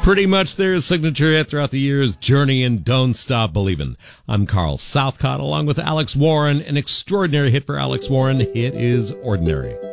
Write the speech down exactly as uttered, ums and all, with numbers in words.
Pretty much their signature hit throughout the years, Journey and Don't Stop Believin'. I'm Carl Southcott along with Alex Warren. An extraordinary hit for Alex Warren. It is Ordinary.